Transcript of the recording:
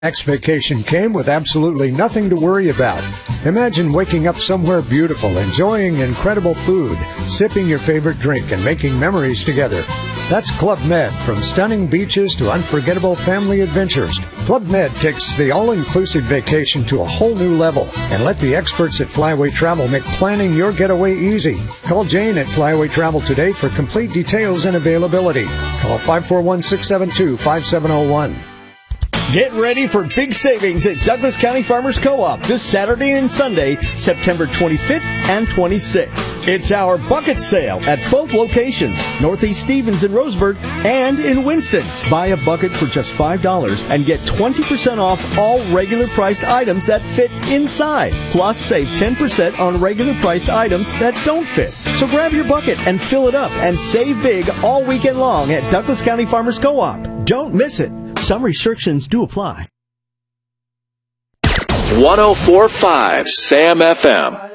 Next vacation came with absolutely nothing to worry about. Imagine waking up somewhere beautiful, enjoying incredible food, sipping your favorite drink, and making memories together. That's Club Med. From stunning beaches to unforgettable family adventures, Club Med takes the all-inclusive vacation to a whole new level and let the experts at Flyaway Travel make planning your getaway easy. Call Jane at Flyaway Travel today for complete details and availability. Call 541-672-5701. Get ready for big savings at Douglas County Farmers Co-op this Saturday and Sunday, September 25th and 26th. It's our bucket sale at both locations, Northeast Stevens in Roseburg and in Winston. Buy a bucket for just $5 and get 20% off all regular priced items that fit inside. Plus, save 10% on regular priced items that don't fit. So grab your bucket and fill it up and save big all weekend long at Douglas County Farmers Co-op. Don't miss it. Some restrictions do apply. 104.5 SAM FM.